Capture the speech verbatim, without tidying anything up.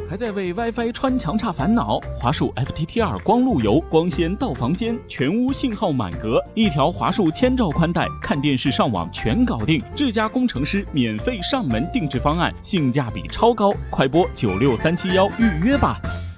还在为 WiFi 穿墙差烦恼？华数 F T T 二光路由，光纤到房间，全屋信号满格，一条华数千兆宽带，看电视上网全搞定。这家工程师免费上门定制方案，性价比超高，快拨九六三七幺预约吧。